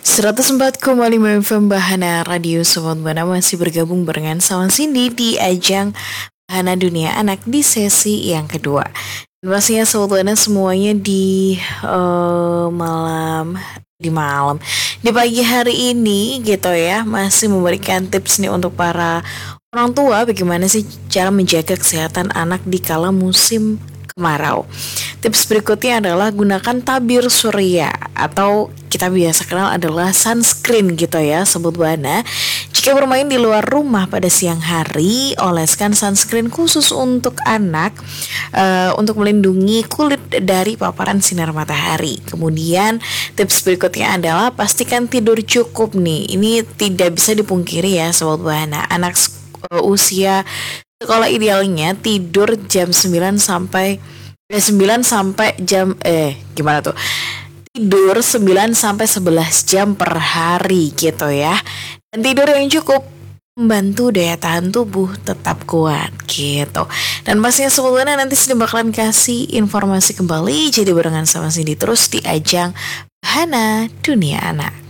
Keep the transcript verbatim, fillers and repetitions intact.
seratus empat koma lima F M Bahana Radio Sobat Bahana masih bergabung barengan sama Cindy di ajang Bahana Dunia Anak di sesi yang kedua. Dan pastinya Sobat Bahana semuanya di uh, malam di malam di pagi hari ini gitu ya, masih memberikan tips nih untuk para orang tua bagaimana sih cara menjaga kesehatan anak di kala musim kemarau. Tips berikutnya adalah gunakan tabir surya atau kita biasa kenal adalah sunscreen gitu ya Sobat Bahana. Jika bermain di luar rumah pada siang hari, oleskan sunscreen khusus untuk anak uh, untuk melindungi kulit dari paparan sinar matahari. Kemudian tips berikutnya adalah pastikan tidur cukup nih. Ini tidak bisa dipungkiri ya Sobat Bahana. Anak uh, usia sekolah idealnya tidur jam sembilan sampai sembilan sampai jam eh gimana tuh? Tidur sembilan sampai sebelas jam per hari gitu ya. Dan tidur yang cukup membantu daya tahan tubuh tetap kuat gitu. Dan pastinya sebelumnya nanti Cindy bakalan kasih informasi kembali. Jadi barengan sama Cindy terus di ajang Bahana Dunia Anak.